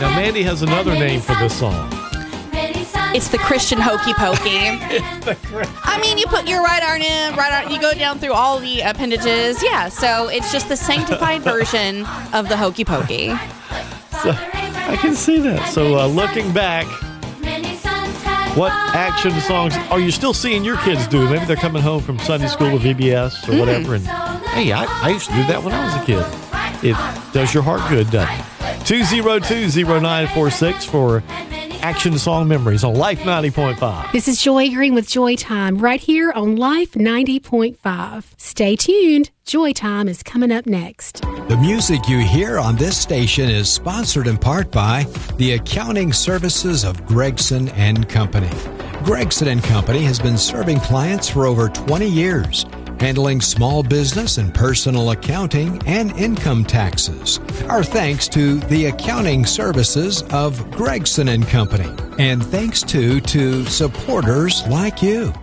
Now, Mandy has another name for this song. It's the Christian Hokey Pokey. I mean, you put your right arm in, you go down through all the appendages. Yeah, so it's just the sanctified version of the Hokey Pokey. So, I can see that. So, looking back, what action songs are you still seeing your kids do? Maybe they're coming home from Sunday school or VBS or whatever. And hey, I used to do that when I was a kid. It does your heart good, doesn't it? 202-0946 for action song memories on Life 90.5. This is Joy Green with Joy Time right here on Life 90.5. Stay tuned. Joy Time is coming up next. The music you hear on this station is sponsored in part by the accounting services of Gregson and Company. Gregson and Company has been serving clients for over 20 years, handling small business and personal accounting and income taxes. Our thanks to the accounting services of Gregson and Company, and thanks to supporters like you.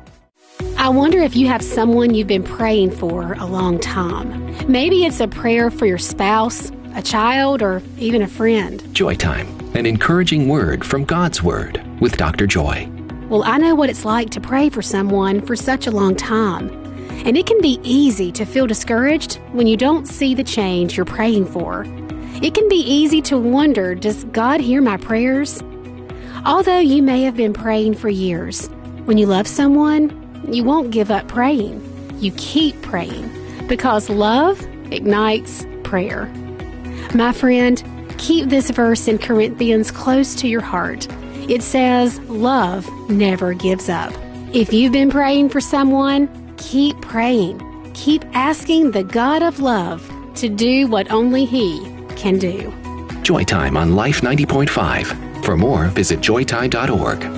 I wonder if you have someone you've been praying for a long time. Maybe it's a prayer for your spouse, a child, or even a friend. Joy Time, an encouraging word from God's Word with Dr. Joy. Well, I know what it's like to pray for someone for such a long time. And it can be easy to feel discouraged when you don't see the change you're praying for. It can be easy to wonder, does God hear my prayers? Although you may have been praying for years, when you love someone, you won't give up praying. You keep praying because love ignites prayer. My friend, keep this verse in Corinthians close to your heart. It says, love never gives up. If you've been praying for someone, keep praying. Keep asking the God of love to do what only He can do. Joy Time on Life 90.5. For more, visit joytime.org.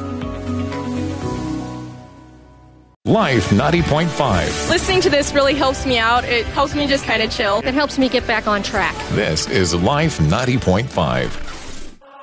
Life 90.5. Listening to this really helps me out. It helps me just kind of chill. It helps me get back on track. This is Life 90.5.